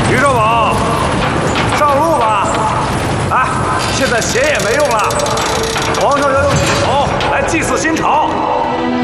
于少宝，上路吧！哎，现在写也没用了，皇上要用你的头来祭祀新